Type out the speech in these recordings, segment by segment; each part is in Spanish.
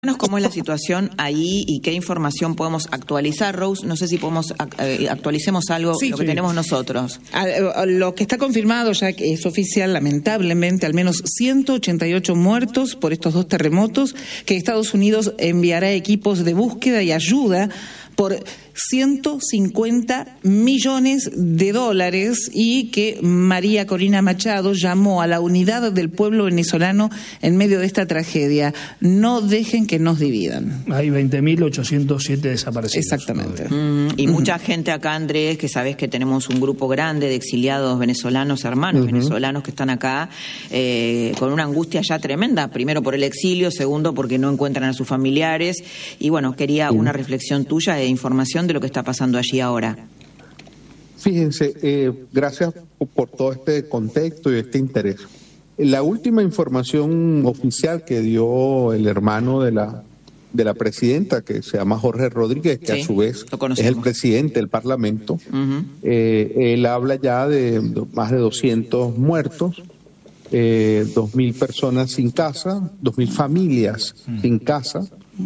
¿Cómo es la situación ahí y qué información podemos actualizar, Rose? No sé si podemos actualicemos algo, lo que tenemos nosotros. Lo que está confirmado ya que es oficial, lamentablemente, al menos 188 muertos por estos dos terremotos, que Estados Unidos enviará equipos de búsqueda y ayuda por 150 millones de dólares y que María Corina Machado llamó a la unidad del pueblo venezolano en medio de esta tragedia. No dejen que nos dividan. Hay 20.807 desaparecidos. Exactamente. Y mucha gente acá, Andrés, que sabés que tenemos un grupo grande de exiliados venezolanos, hermanos venezolanos que están acá con una angustia ya tremenda. Primero por el exilio, segundo porque no encuentran a sus familiares. Y bueno, quería una reflexión tuya e información de lo que está pasando allí ahora. Fíjense, gracias por todo este contexto y este interés. La última información oficial que dio el hermano de la presidenta, que se llama Jorge Rodríguez, que a su vez es el presidente del Parlamento, él habla ya de más de 200 muertos, 2.000 personas sin casa, 2.000 familias sin casa,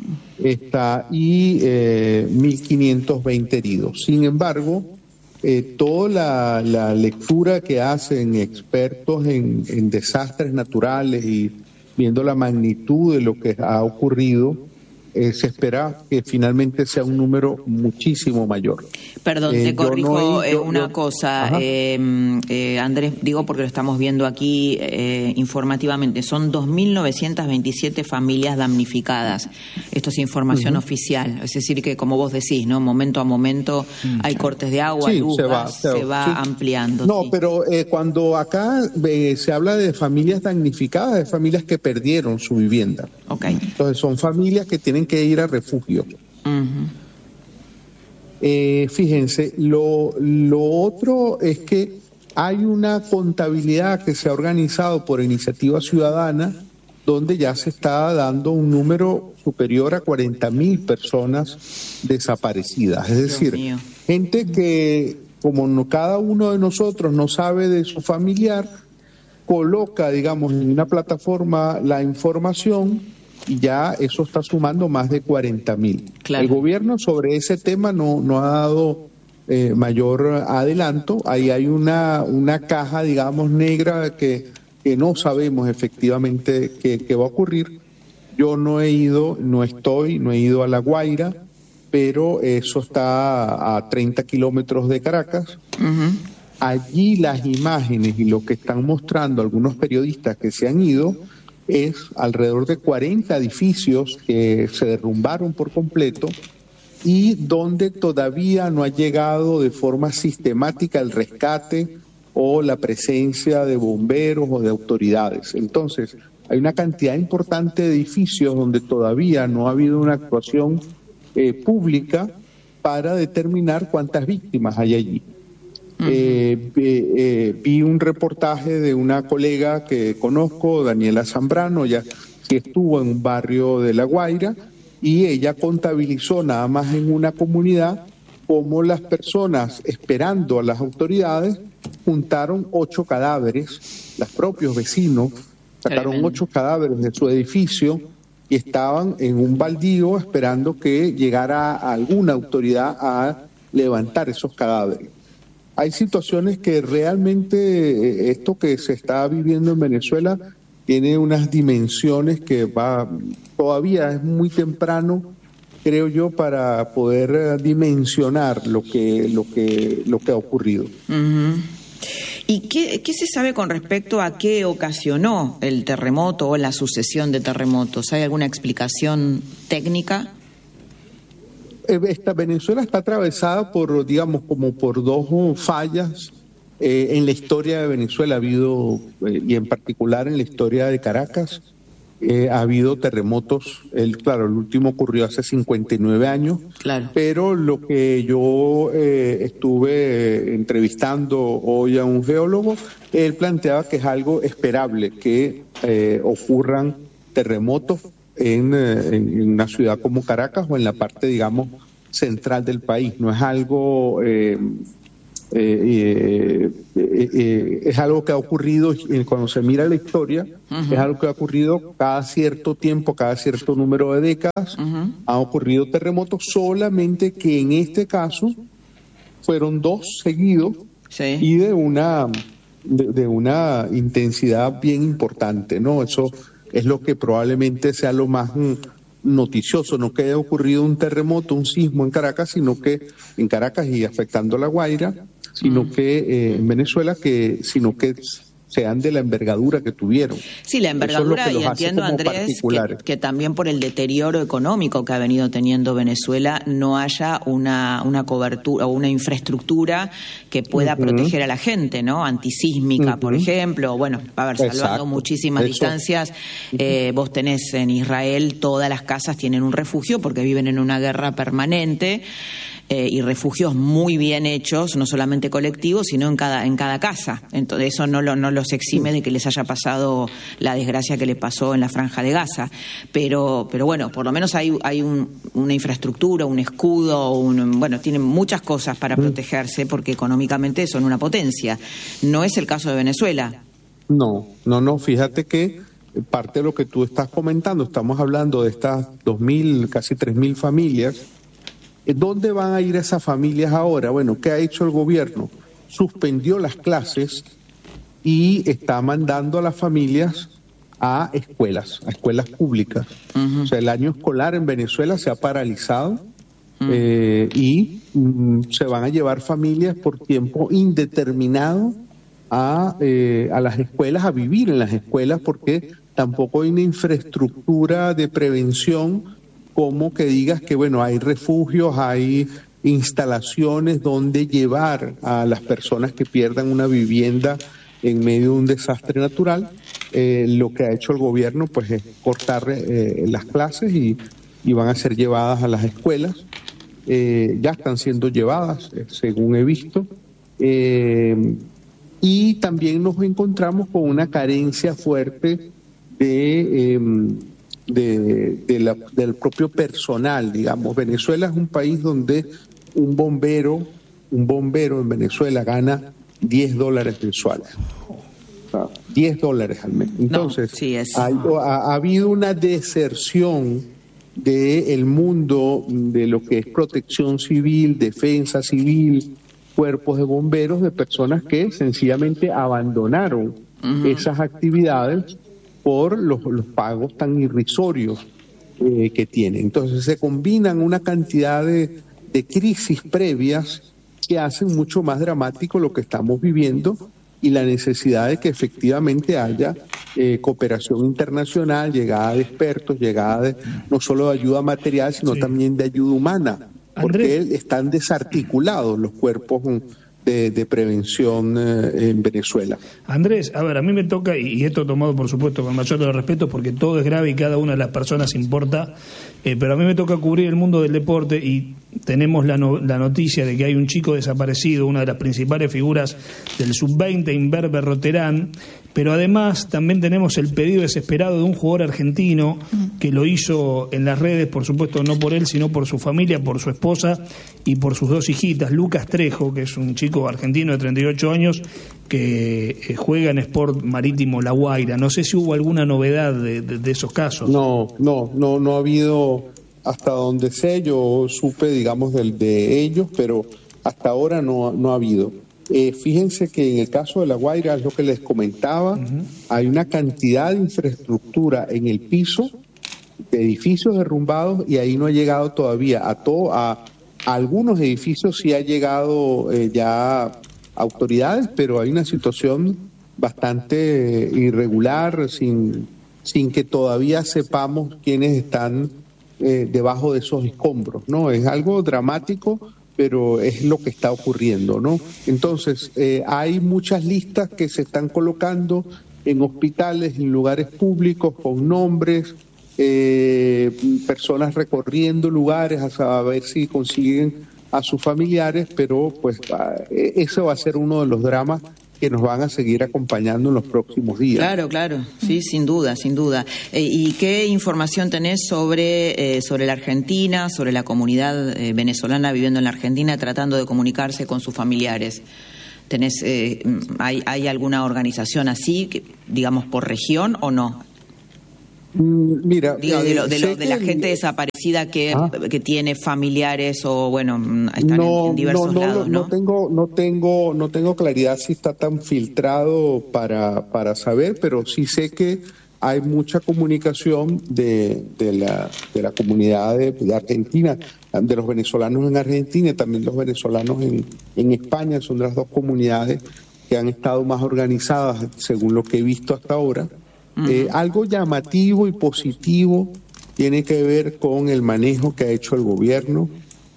y 1.520 heridos. Sin embargo, toda la lectura que hacen expertos en desastres naturales y viendo la magnitud de lo que ha ocurrido, se espera que finalmente sea un número muchísimo mayor. Perdón, te corrijo una cosa, Andrés, digo porque lo estamos viendo aquí informativamente. Son 2.927 familias damnificadas. Esto es información oficial. Es decir, que como vos decís, ¿no? Momento a momento hay cortes de agua, luz, se va ampliando. No, pero cuando acá se habla de familias damnificadas, de familias que perdieron su vivienda. Entonces son familias que tienen que ir a refugio. Fíjense, lo otro es que hay una contabilidad que se ha organizado por Iniciativa Ciudadana, donde ya se está dando un número superior a 40.000 personas desaparecidas. Es decir, gente que, como cada uno de nosotros no sabe de su familiar, coloca, digamos, en una plataforma la información y ya eso está sumando más de 40.000. El gobierno sobre ese tema no ha dado mayor adelanto. Ahí hay una caja, digamos, negra que no sabemos efectivamente qué va a ocurrir. Yo no he ido a La Guaira, pero eso está a 30 kilómetros de Caracas. Allí las imágenes y lo que están mostrando algunos periodistas que se han ido es alrededor de 40 edificios que se derrumbaron por completo y donde todavía no ha llegado de forma sistemática el rescate o la presencia de bomberos o de autoridades. Entonces, hay una cantidad importante de edificios donde todavía no ha habido una actuación pública para determinar cuántas víctimas hay allí. Vi un reportaje de una colega que conozco, Daniela Zambrano, ya que estuvo en un barrio de La Guaira, y ella contabilizó nada más en una comunidad cómo las personas esperando a las autoridades juntaron 8 cadáveres, los propios vecinos sacaron 8 cadáveres de su edificio y estaban en un baldío esperando que llegara alguna autoridad a levantar esos cadáveres. Hay situaciones que realmente esto que se está viviendo en Venezuela tiene unas dimensiones que todavía es muy temprano, creo yo, para poder dimensionar lo que ha ocurrido. ¿Y qué se sabe con respecto a qué ocasionó el terremoto o la sucesión de terremotos? ¿Hay alguna explicación técnica? Venezuela está atravesada por, digamos, como por 2 fallas en la historia de Venezuela. Ha habido, y en particular en la historia de Caracas, ha habido terremotos. El último ocurrió hace 59 años, pero lo que yo estuve entrevistando hoy a un geólogo, él planteaba que es algo esperable que ocurran terremotos en una ciudad como Caracas o en la parte, digamos, central del país. No es algo Es algo que ha ocurrido, cuando se mira la historia, es algo que ha ocurrido cada cierto tiempo, cada cierto número de décadas. Han ocurrido terremotos, solamente que en este caso fueron 2 seguidos, sí, y de una intensidad bien importante, ¿no? Eso es lo que probablemente sea lo más noticioso, no que haya ocurrido un terremoto, un sismo en Caracas, sino que en Caracas y afectando a La Guaira, sino que en Venezuela, sino que sean de la envergadura que tuvieron. Sí, la envergadura, y entiendo, Andrés, que también por el deterioro económico que ha venido teniendo Venezuela no haya una cobertura o una infraestructura que pueda proteger a la gente, ¿no? Antisísmica, por ejemplo, bueno, a ver, salvando muchísimas distancias, vos tenés en Israel, todas las casas tienen un refugio porque viven en una guerra permanente, y refugios muy bien hechos, no solamente colectivos, sino en cada casa. Entonces eso no los exime de que les haya pasado la desgracia que le pasó en la Franja de Gaza. Pero bueno, por lo menos hay una infraestructura, un escudo, bueno, tienen muchas cosas para protegerse porque económicamente son una potencia. No es el caso de Venezuela. No, fíjate que parte de lo que tú estás comentando, estamos hablando de estas 2.000, casi 3.000 familias. ¿Dónde van a ir esas familias ahora? Bueno, ¿qué ha hecho el gobierno? Suspendió las clases y está mandando a las familias a escuelas públicas. O sea, el año escolar en Venezuela se ha paralizado y se van a llevar familias por tiempo indeterminado a las escuelas, a vivir en las escuelas, porque tampoco hay una infraestructura de prevención como que digas que, bueno, hay refugios, hay instalaciones donde llevar a las personas que pierdan una vivienda en medio de un desastre natural. Lo que ha hecho el gobierno pues es cortar las clases y van a ser llevadas a las escuelas. Ya están siendo llevadas, según he visto. Y también nos encontramos con una carencia fuerte del propio personal, digamos. Venezuela es un país donde un bombero en Venezuela gana $10 mensuales. $10 al mes. Entonces, ha habido una deserción del mundo de lo que es protección civil, defensa civil, cuerpos de bomberos, de personas que sencillamente abandonaron esas actividades por los pagos tan irrisorios que tienen. Entonces se combinan una cantidad de crisis previas que hacen mucho más dramático lo que estamos viviendo y la necesidad de que efectivamente haya cooperación internacional, llegada de expertos, llegada no solo de ayuda material, sino también de ayuda humana, porque están desarticulados los cuerpos de prevención en Venezuela. Andrés, a ver, a mí me toca, y esto tomado por supuesto con mayor de los respetos, porque todo es grave y cada una de las personas importa, pero a mí me toca cubrir el mundo del deporte y tenemos la noticia de que hay un chico desaparecido, una de las principales figuras del sub-20, Imberbe Roterán, pero además también tenemos el pedido desesperado de un jugador argentino que lo hizo en las redes, por supuesto no por él, sino por su familia, por su esposa y por sus 2 hijitas. Lucas Trejo, que es un chico argentino de 38 años que juega en Sport Marítimo La Guaira. No sé si hubo alguna novedad de esos casos. No ha habido, hasta donde sé, yo supe, digamos, de ellos, pero hasta ahora no ha habido. Fíjense que en el caso de La Guaira, es lo que les comentaba, hay una cantidad de infraestructura en el piso, de edificios derrumbados, y ahí no ha llegado todavía a algunos edificios. Sí ha llegado ya autoridades, pero hay una situación bastante irregular, sin que todavía sepamos quiénes están debajo de esos escombros, ¿no? Es algo dramático, pero es lo que está ocurriendo, ¿no? Entonces, hay muchas listas que se están colocando en hospitales, en lugares públicos, con nombres, personas recorriendo lugares a ver si consiguen a sus familiares, pero pues eso va a ser uno de los dramas que nos van a seguir acompañando en los próximos días. Claro, sí, sin duda. ¿Y qué información tenés sobre la Argentina, sobre la comunidad venezolana viviendo en la Argentina, tratando de comunicarse con sus familiares? ¿Tenés, hay alguna organización así, digamos, por región o no? Mira, de la gente desaparecida que tiene familiares o están en diversos lados, ¿no? No tengo claridad si está tan filtrado para saber, pero sí sé que hay mucha comunicación de la comunidad de Argentina, de los venezolanos en Argentina y también los venezolanos en España. Son las dos comunidades que han estado más organizadas según lo que he visto hasta ahora. Algo llamativo y positivo tiene que ver con el manejo que ha hecho el gobierno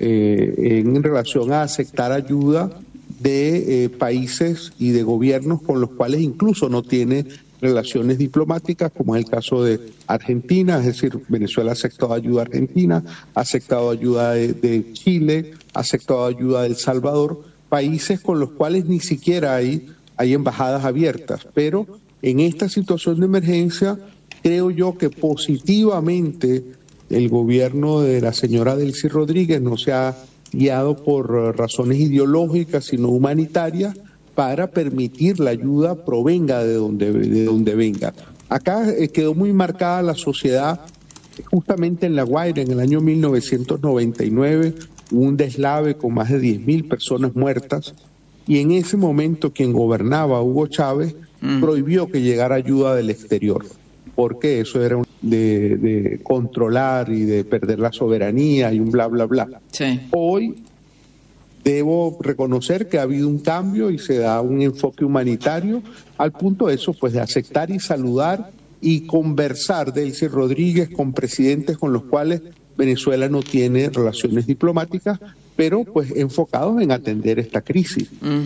en relación a aceptar ayuda de países y de gobiernos con los cuales incluso no tiene relaciones diplomáticas, como es el caso de Argentina. Es decir, Venezuela ha aceptado ayuda a Argentina, ha aceptado ayuda de Chile, ha aceptado ayuda de El Salvador, países con los cuales ni siquiera hay embajadas abiertas, pero en esta situación de emergencia, creo yo que positivamente el gobierno de la señora Delcy Rodríguez no se ha guiado por razones ideológicas, sino humanitarias, para permitir la ayuda provenga de donde venga. Acá quedó muy marcada la sociedad, justamente en La Guaira, en el año 1999, hubo un deslave con más de 10.000 personas muertas, y en ese momento quien gobernaba, Hugo Chávez, prohibió que llegara ayuda del exterior, porque eso era de controlar y de perder la soberanía y un bla, bla, bla. Sí. Hoy debo reconocer que ha habido un cambio y se da un enfoque humanitario al punto de eso, pues de aceptar y saludar y conversar Delcy Rodríguez con presidentes con los cuales Venezuela no tiene relaciones diplomáticas, pero pues enfocados en atender esta crisis.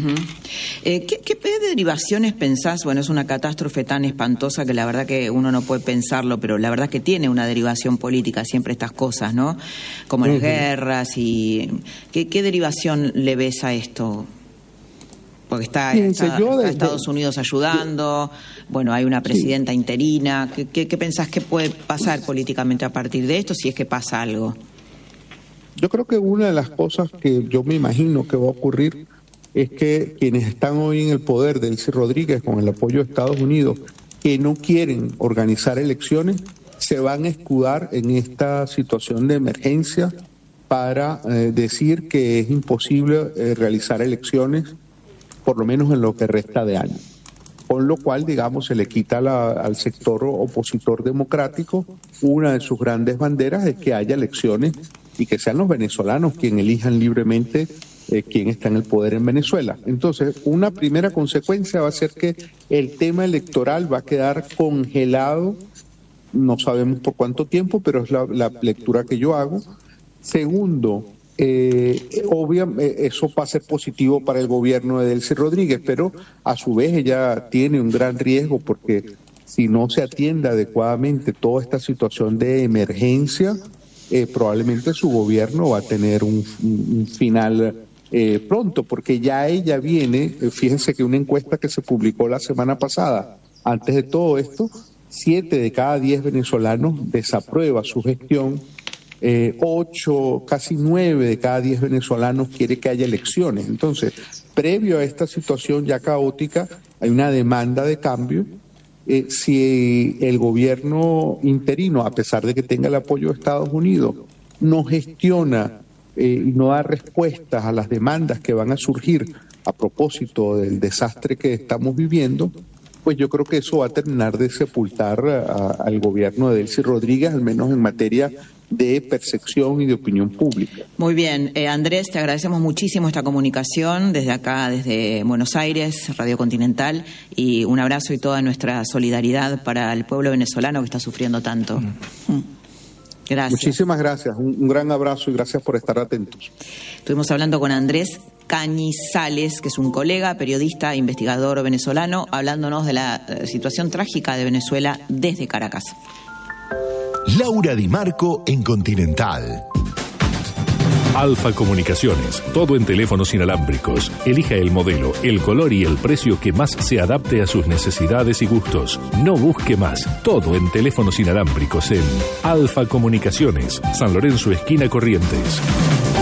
¿Qué derivaciones pensás? Bueno, es una catástrofe tan espantosa que la verdad que uno no puede pensarlo, pero la verdad que tiene una derivación política siempre estas cosas, ¿no? Como las guerras y... ¿Qué derivación le ves a esto? Porque está Estados Unidos ayudando, hay una presidenta interina. ¿Qué pensás que puede pasar políticamente a partir de esto, si es que pasa algo? Yo creo que una de las cosas que yo me imagino que va a ocurrir es que quienes están hoy en el poder, Delcy Rodríguez, con el apoyo de Estados Unidos, que no quieren organizar elecciones, se van a escudar en esta situación de emergencia para decir que es imposible realizar elecciones, por lo menos en lo que resta de año. Con lo cual, digamos, se le quita al sector opositor democrático una de sus grandes banderas, es que haya elecciones y que sean los venezolanos quienes elijan libremente quién está en el poder en Venezuela. Entonces, una primera consecuencia va a ser que el tema electoral va a quedar congelado, no sabemos por cuánto tiempo, pero es la lectura que yo hago. Segundo, obviamente eso va a ser positivo para el gobierno de Delcy Rodríguez, pero a su vez ella tiene un gran riesgo porque si no se atiende adecuadamente toda esta situación de emergencia, probablemente su gobierno va a tener un final pronto, porque ya ella viene, fíjense que una encuesta que se publicó la semana pasada, antes de todo esto, 7 de cada 10 venezolanos desaprueba su gestión, 8, casi 9 de cada 10 venezolanos quiere que haya elecciones. Entonces, previo a esta situación ya caótica, hay una demanda de cambio. Si el gobierno interino, a pesar de que tenga el apoyo de Estados Unidos, no gestiona y no da respuestas a las demandas que van a surgir a propósito del desastre que estamos viviendo, pues yo creo que eso va a terminar de sepultar al gobierno de Delcy Rodríguez, al menos en materia de percepción y de opinión pública. Muy bien, Andrés, te agradecemos muchísimo esta comunicación desde acá, desde Buenos Aires, Radio Continental, y un abrazo y toda nuestra solidaridad para el pueblo venezolano que está sufriendo tanto. Gracias. Muchísimas gracias, un gran abrazo y gracias por estar atentos. Estuvimos hablando con Andrés Cañizales, que es un colega, periodista, investigador venezolano, hablándonos de la situación trágica de Venezuela desde Caracas. Laura Di Marco en Continental. Alfa Comunicaciones, todo en teléfonos inalámbricos. Elija el modelo, el color y el precio que más se adapte a sus necesidades y gustos. No busque más, todo en teléfonos inalámbricos en Alfa Comunicaciones, San Lorenzo, esquina Corrientes.